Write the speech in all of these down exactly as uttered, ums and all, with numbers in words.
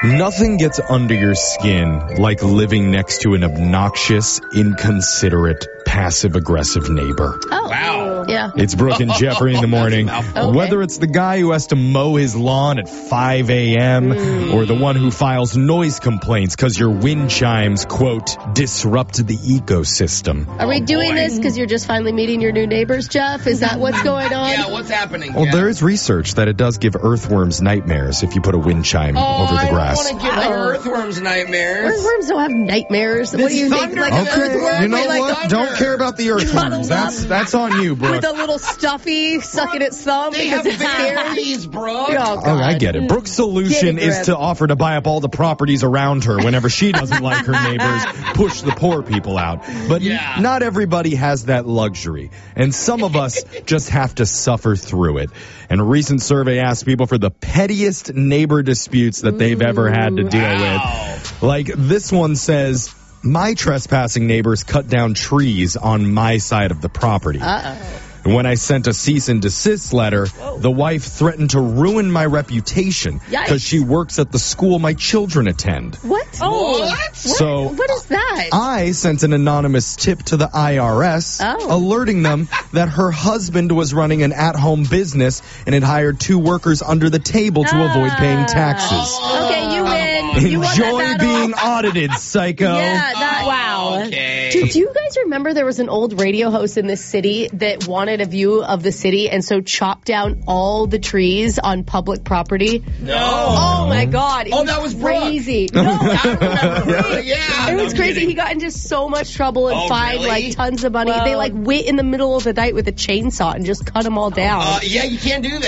Nothing gets under your skin like living next to an obnoxious, inconsiderate, passive-aggressive neighbor. Oh. Wow. Yeah. It's Brooke and Jeffrey in the morning. Okay. Whether it's the guy who has to mow his lawn at five a.m. Mm. or the one who files noise complaints because your wind chimes, quote, disrupt the ecosystem. Are we Oh, doing boy. this because you're just finally meeting your new neighbors, Jeff? Is that what's going on? Yeah, what's happening? Well, Jeff? there is research that it does give earthworms nightmares if you put a wind chime Oh, over the I grass. don't want to give the Oh. earthworms nightmares. Earthworms don't have nightmares. What do you think? thunder. Like Okay, an earthworm You know with, like, what? thunder. Don't care about the earthworms. Cuddled That's up. that's on you, Brooke. with a little stuffy sucking its thumb They because have it's scared. berries, bro. Oh, God. Oh, I get it. Brooke's solution Get a is grip. to offer to buy up all the properties around her whenever she doesn't like her neighbors, push the poor people out. But Yeah. n- not everybody has that luxury. And some of us just have to suffer through it. And a recent survey asked people for the pettiest neighbor disputes that they've ever had to deal Wow. with. Like this one says, my trespassing neighbors cut down trees on my side of the property. Uh-oh. And when I sent a cease and desist letter, the wife threatened to ruin my reputation because Yikes. she works at the school my children attend. What? What? So What is that? I sent an anonymous tip to the I R S, Oh. alerting them that her husband was running an at-home business and had hired two workers under the table to avoid paying taxes. Okay, you win. You won that Enjoy battle. being audited, psycho. Yeah, that, wow. Okay. Do, do you guys remember there was an old radio host in this city that wanted a view of the city and so chopped down all the trees on public property? No. Oh my God. It Oh, was that was Brooke. crazy. No, I remember. Yeah. It no was crazy. kidding. He got into so much trouble and Oh, fined really? like tons of money. They like went in the middle of the night with a chainsaw and just cut them all down. Uh, yeah, you can't do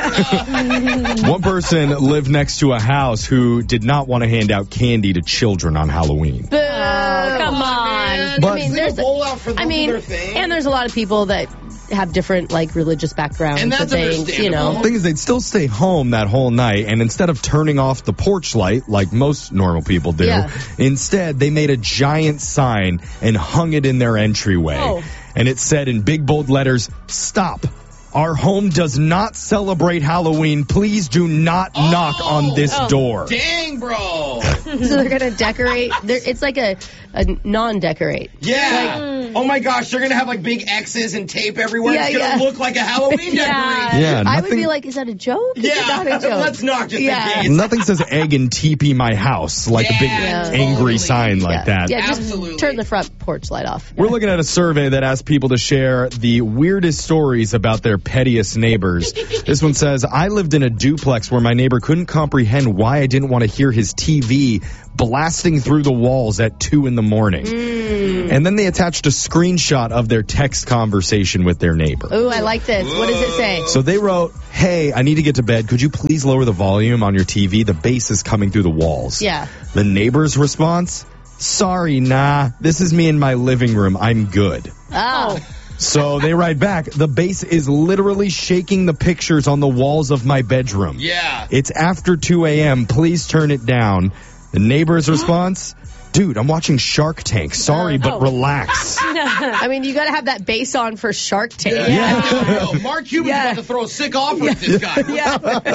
that. Uh, One person lived next to a house who did not want to hand out candy to children on Halloween. Boo! Come on. man. But- I mean, Leave a there's bowl out for them I to do mean, their thing. and there's a lot of people that have different like religious backgrounds And that's and things, you know. The thing is, they'd still stay home that whole night, and instead of turning off the porch light like most normal people do, Yeah. instead they made a giant sign and hung it in their entryway. Oh. And it said in big bold letters, "Stop. Our home does not celebrate Halloween. Please do not Oh. knock on this Oh. door." Dang, bro. So they're gonna decorate. They're, it's like a, a non-decorate. Yeah. oh my gosh, they're gonna have like big X's and tape everywhere. Yeah, it's gonna yeah. look like a Halloween Yeah. decoration. Yeah, I would nothing- be like, is that a joke? Is Yeah. it not a joke? Let's not just Yeah. in case. Nothing says egg and teepee my house like a big Yeah, angry totally. sign like yeah. that. Yeah, just Absolutely. turn the front porch light off. We're looking at a survey that asks people to share the weirdest stories about their pettiest neighbors. This one says, I lived in a duplex where my neighbor couldn't comprehend why I didn't want to hear his T V blasting through the walls at two in the morning. Mm. And then they attached a screenshot of their text conversation with their neighbor. Ooh, I like this. What does it say? So they wrote, hey, I need to get to bed. Could you please lower the volume on your T V? The bass is coming through the walls. Yeah. The neighbor's response, sorry, nah, this is me in my living room. I'm good. Oh. So they write back, the bass is literally shaking the pictures on the walls of my bedroom. Yeah. It's after two a.m. Please turn it down. The neighbor's response, dude, I'm watching Shark Tank. Sorry, but Oh. relax. I mean, you got to have that bass on for Shark Tank. Yeah. Yo, Mark Cuban's Yeah. about to throw a sick offer at this guy. Yeah.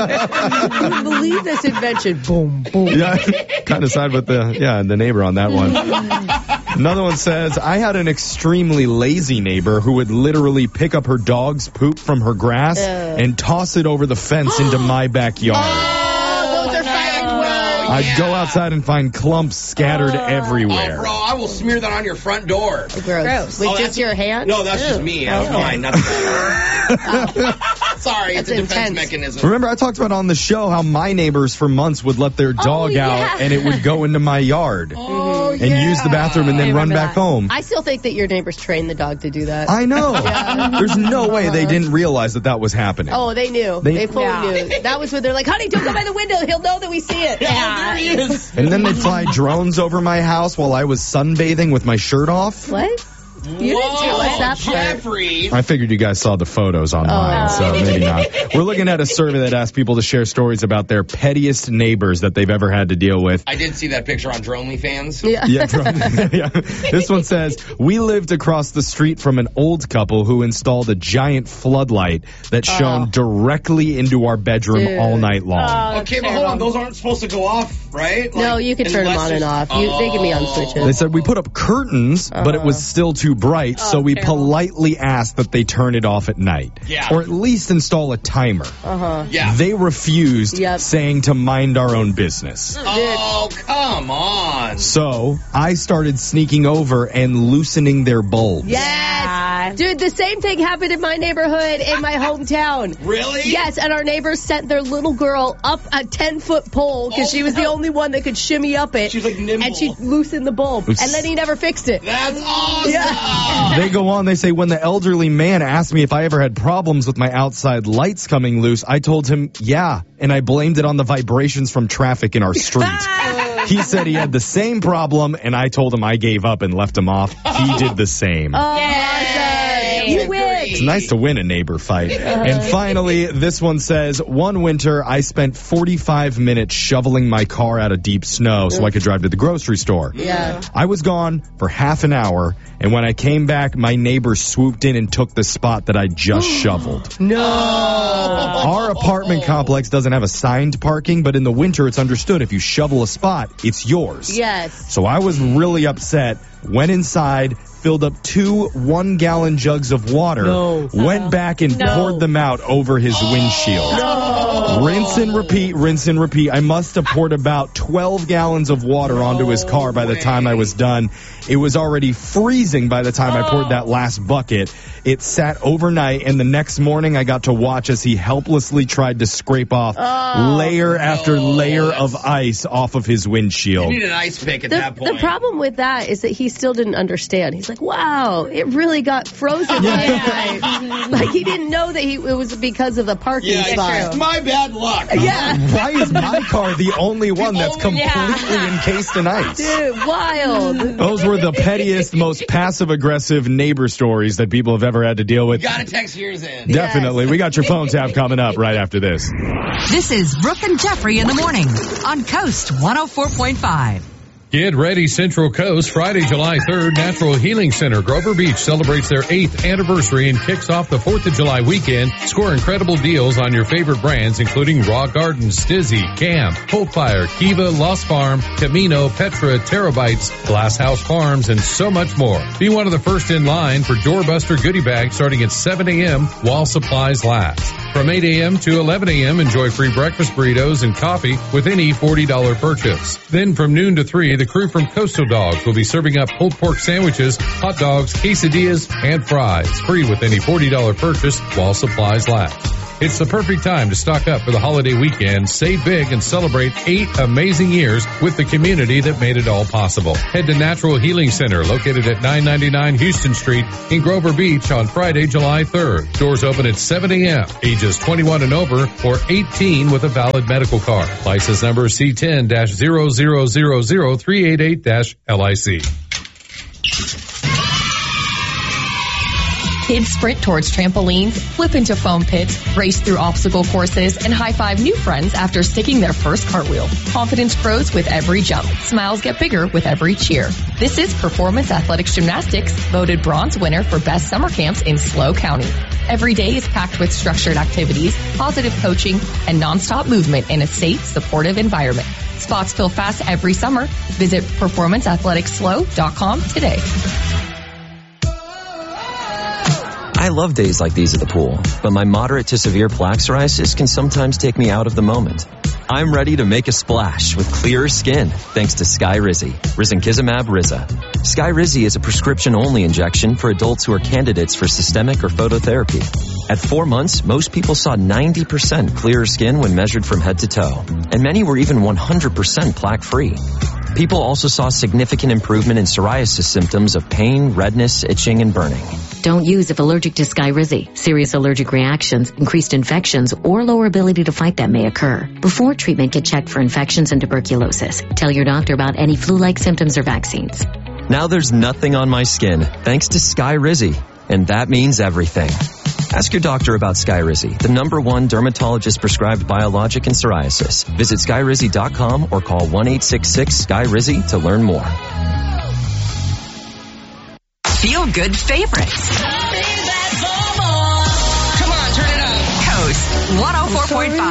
You wouldn't believe this invention. Boom, boom. Yeah, kind of side with the, yeah, the neighbor on that one. Another one says, I had an extremely lazy neighbor who would literally pick up her dog's poop from her grass Ugh. and toss it over the fence into my backyard. Oh, those are fighting no. words. I'd yeah. go outside and find clumps scattered Oh, everywhere. bro, I will smear that on your front door. Gross. Gross. With Oh, just that's- your hand? No, that's just Ew. me. That's Okay. fine. That's fine. Sorry, it's That's a defense intense. mechanism. Remember, I talked about on the show how my neighbors for months would let their dog yeah. out and it would go into my yard Oh, and use the bathroom and I then run remember back that. home. I still think that your neighbors trained the dog to do that. I know. There's no way they didn't realize that that was happening. Oh, they knew. They- They, fully Yeah. knew. That was when they're like, honey, don't go by the window. He'll know that we see it. Yeah, there he is. And then they'd fly drones over my house while I was sunbathing with my shirt off. What? You didn't tell us that part. Jeffries. I figured you guys saw the photos online, Oh. so maybe not. We're looking at a survey that asks people to share stories about their pettiest neighbors that they've ever had to deal with. I did see that picture on Dronelyfans. Yeah. Yeah, from- yeah. This one says, we lived across the street from an old couple who installed a giant floodlight that shone Oh. directly into our bedroom Dude. all night long. Okay, but hold on. Those aren't supposed to go off, right? No, Like, you can turn them unless on and there's- off. You, They can be on Oh. switches. They said we put up curtains, but it was still too bright, so we politely asked that they turn it off at night. Yeah. Or at least install a timer. Uh-huh. Yeah. They refused, Yep. saying to mind our own business. Oh, come on. So I started sneaking over and loosening their bulbs. Yes. Dude, the same thing happened in my neighborhood in my hometown. Really? Yes, and our neighbors sent their little girl up a ten-foot pole because Oh, she was the no. only one that could shimmy up it. She's like nimble. And she loosened the bulb. Oops. And then he never fixed it. That's awesome. Yeah. They go on, they say, when the elderly man asked me if I ever had problems with my outside lights coming loose, I told him, yeah, and I blamed it on the vibrations from traffic in our street. He said he had the same problem, and I told him I gave up and left him off. He did the same. Oh, awesome. You win. It's nice to win a neighbor fight. And finally, this one says, one winter I spent forty-five minutes shoveling my car out of deep snow so I could drive to the grocery store. Yeah. I was gone for half an hour, and when I came back, my neighbor swooped in and took the spot that I just shoveled. No. Our apartment complex doesn't have assigned parking, but in the winter it's understood if you shovel a spot, it's yours. Yes. So I was really upset, went inside, filled up two one-gallon jugs of water, No. went back and No. poured them out over his windshield. No. Rinse and repeat, rinse and repeat. I must have poured about twelve gallons of water onto his car by the time I was done. It was already freezing by the time I poured that last bucket. It sat overnight, and the next morning I got to watch as he helplessly tried to scrape off Oh. layer after No, layer that's- of ice off of his windshield. You need an ice pick at The, that point. the problem with that is that he still didn't understand. He's like, wow, it really got frozen last night. Like, he didn't know that he, it was because of the parking Yeah, spot. it's my bad luck. Yeah. Why is my car the only one that's only- completely encased in ice? Dude, wild. Those were the pettiest, most passive-aggressive neighbor stories that people have ever had to deal with. You gotta text yours in. Definitely. We got your phone tap coming up right after this. This is Brooke and Jeffrey in the morning on Coast one oh four point five. Get ready, Central Coast. Friday, July third, Natural Healing Center, Grover Beach, celebrates their eighth anniversary and kicks off the fourth of July weekend. Score incredible deals on your favorite brands, including Raw Gardens, Stizzy, Cam, Hope-Fire, Kiva, Lost Farm, Camino, Petra, Terabytes, Glass House Farms, and so much more. Be one of the first in line for Doorbuster goodie bags starting at seven a.m. while supplies last. From eight a.m. to eleven a.m., enjoy free breakfast burritos and coffee with any forty dollars purchase. Then from noon to three, the crew from Coastal Dogs will be serving up pulled pork sandwiches, hot dogs, quesadillas, and fries, free with any forty dollars purchase while supplies last. It's the perfect time to stock up for the holiday weekend, save big, and celebrate eight amazing years with the community that made it all possible. Head to Natural Healing Center, located at nine ninety-nine Houston Street in Grover Beach on Friday, July third. Doors open at seven a.m. Ages twenty-one and over or eighteen with a valid medical card. License number C ten zero zero zero zero three eight eight L I C. Kids sprint towards trampolines, flip into foam pits, race through obstacle courses, and high-five new friends after sticking their first cartwheel. Confidence grows with every jump. Smiles get bigger with every cheer. This is Performance Athletics Gymnastics, voted bronze winner for best summer camps in SLO County. Every day is packed with structured activities, positive coaching, and nonstop movement in a safe, supportive environment. Spots fill fast every summer. Visit performance athletics slow dot com today. I love days like these at the pool, but my moderate to severe plaque psoriasis can sometimes take me out of the moment. I'm ready to make a splash with clearer skin thanks to Skyrizi, Risankizumab Riza. Skyrizi is a prescription-only injection for adults who are candidates for systemic or phototherapy. At four months, most people saw ninety percent clearer skin when measured from head to toe, and many were even one hundred percent plaque-free. People also saw significant improvement in psoriasis symptoms of pain, redness, itching, and burning. Don't use if allergic to Skyrizi. Serious allergic reactions, increased infections, or lower ability to fight them may occur. Before treatment, get checked for infections and tuberculosis. Tell your doctor about any flu-like symptoms or vaccines. Now there's nothing on my skin thanks to Skyrizi, and that means everything. Ask your doctor about Skyrizi, the number one dermatologist-prescribed biologic in psoriasis. Visit Skyrizi dot com or call one eight six six S K Y R I Z I to learn more. Feel good favorites. Come on, turn it up. Coast one oh four point five.